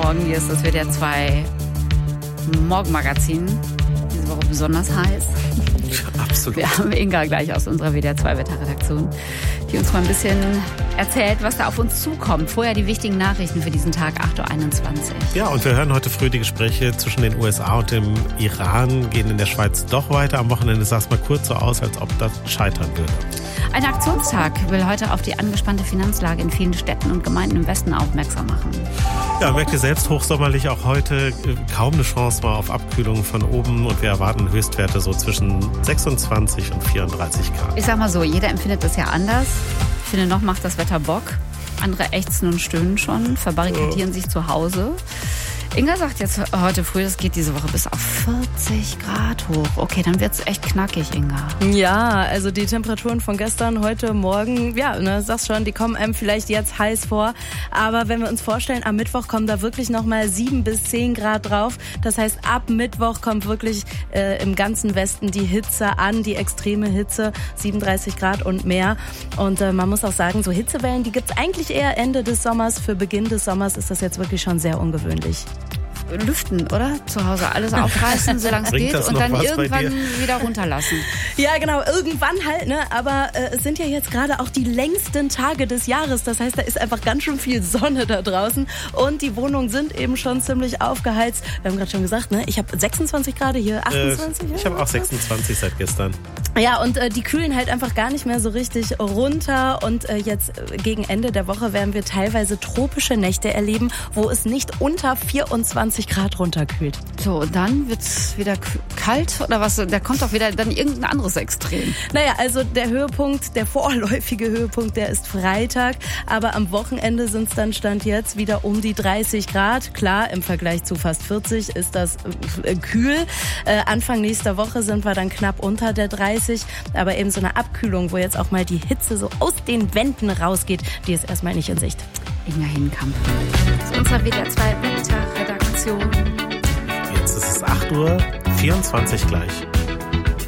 Morgen. Hier ist das WDR 2 Morgenmagazin. Diese Woche besonders heiß. Absolut. Wir haben Inga gleich aus unserer WDR 2 Wetterredaktion, die uns mal ein bisschen erzählt, was da auf uns zukommt. Vorher die wichtigen Nachrichten für diesen Tag, 8.21 Uhr. Ja, und wir hören heute früh die Gespräche zwischen den USA und dem Iran, gehen in der Schweiz doch weiter. Am Wochenende sah es mal kurz so aus, als ob das scheitern würde. Ein Aktionstag will heute auf die angespannte Finanzlage in vielen Städten und Gemeinden im Westen aufmerksam machen. Ja, merkt ihr selbst, hochsommerlich auch heute, kaum eine Chance mal auf Abkühlung von oben und wir erwarten Höchstwerte so zwischen 26 und 34 Grad. Ich sag mal so, jeder empfindet das ja anders. Ich finde, noch macht das Wetter Bock. Andere ächzen und stöhnen schon, verbarrikadieren sich zu Hause. Inga sagt jetzt heute früh, es geht diese Woche bis auf 40 Grad hoch. Okay, dann wird's echt knackig, Inga. Ja, also die Temperaturen von gestern, heute, morgen, ja, ne, sagst schon, die kommen einem vielleicht jetzt heiß vor. Aber wenn wir uns vorstellen, am Mittwoch kommen da wirklich nochmal 7 bis 10 Grad drauf. Das heißt, ab Mittwoch kommt wirklich im ganzen Westen die Hitze an, die extreme Hitze, 37 Grad und mehr. Und man muss auch sagen, so Hitzewellen, die gibt's eigentlich eher Ende des Sommers. Für Beginn des Sommers ist das jetzt wirklich schon sehr ungewöhnlich. Lüften, oder? Zu Hause alles aufreißen, solange es geht und dann irgendwann wieder runterlassen. Ja, genau, irgendwann halt, ne? Aber es sind ja jetzt gerade auch die längsten Tage des Jahres. Das heißt, da ist einfach ganz schön viel Sonne da draußen und die Wohnungen sind eben schon ziemlich aufgeheizt. Wir haben gerade schon gesagt, ne? Ich habe 26 Grad hier, 28? Ich habe auch 26 seit gestern. Ja, und die kühlen halt einfach gar nicht mehr so richtig runter. Und jetzt gegen Ende der Woche werden wir teilweise tropische Nächte erleben, wo es nicht unter 24 Grad runterkühlt. So, und dann wird's wieder kalt oder was? Da kommt doch wieder dann irgendein anderes Extrem. Naja, also der Höhepunkt, der vorläufige Höhepunkt, der ist Freitag. Aber am Wochenende sind es dann Stand jetzt wieder um die 30 Grad. Klar, im Vergleich zu fast 40 ist das kühl. Anfang nächster Woche sind wir dann knapp unter der 30. Aber eben so eine Abkühlung, wo jetzt auch mal die Hitze so aus den Wänden rausgeht, die ist erstmal nicht in Sicht. Inga Hinkamp. Das ist unser WDR 2 Wetterredaktion. Jetzt ist es 8.24 Uhr gleich.